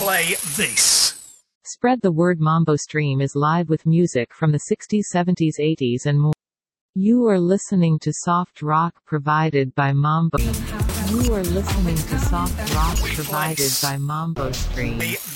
play this. Spread the word. Mambo Stream is live with music from the 60s, 70s, 80s and more. You are listening to soft rock provided by Mambo. You are listening to soft rock provided by Mambo Stream.